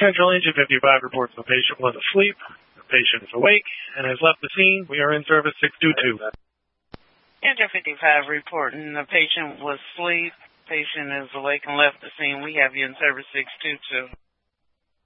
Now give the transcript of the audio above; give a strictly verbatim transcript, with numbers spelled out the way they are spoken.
Central Engine fifty-five reports the patient was asleep. The patient is awake and has left the scene. We are in service six two two. Engine fifty-five reporting the patient was asleep. Patient is awake and left the scene. We have you in service six two two.